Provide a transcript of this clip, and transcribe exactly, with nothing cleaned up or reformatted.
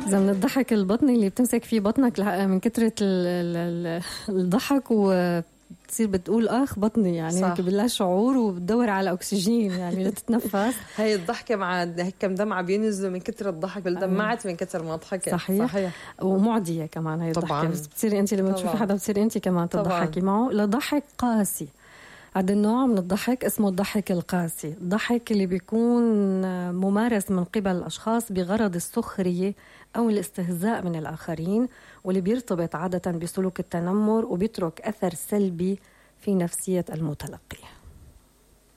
إذا من الضحك البطني اللي بتمسك فيه بطنك من كترة الضحك وتصير بتقول آخ بطني يعني هيك بالله شعور وبتدور على أكسجين يعني لتتنفس. هاي الضحكة مع هيك كم دمعة بينزلوا من كتر الضحك دمعت من كتر ما ضحكت. صحيح. صحيح ومعدية كمان هاي الضحكة بس بتصيري أنت لما تشوفي حدا بتصيري أنت كمان تضحكي معه. لضحك قاسي هذا النوع من الضحك اسمه الضحك القاسي. الضحك اللي بيكون ممارس من قبل الأشخاص بغرض السخرية أو الاستهزاء من الآخرين واللي بيرتبط عادة بسلوك التنمر وبيترك أثر سلبي في نفسية المتلقي.